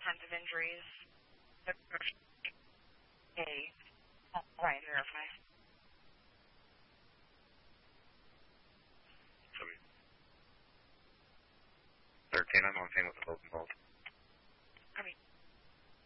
kinds of injuries. Okay. Right, verify. 13, I'm on scene with the open bolt.